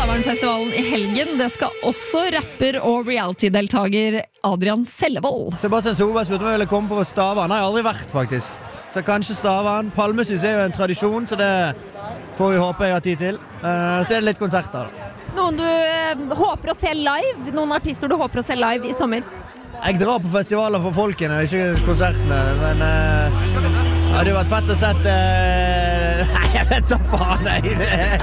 Stavernfestivalen i helgen. Det skal også rapper og reality-deltager Adrian Sellevold. Sebastian Solberg spurte om jeg ville komme på Stavern. Jeg har aldri vært, faktisk. Så kanskje Stavern. Palmesus jo en tradisjon, så det får vi håpe jeg har tid til. Så det litt konserter da. Noen du håper å se live? Noen artister du håper å se live i sommer? Jeg drar på festivaler for folkene, ikke konsertene, men det hadde jo vært fett å sette... Nei, jeg vet da faen, nei.